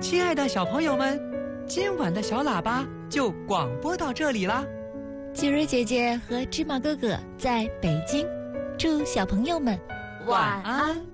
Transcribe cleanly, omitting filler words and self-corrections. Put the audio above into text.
亲爱的小朋友们，今晚的小喇叭就广播到这里啦。 杰瑞姐姐和芝麻哥哥在北京，祝小朋友们晚安。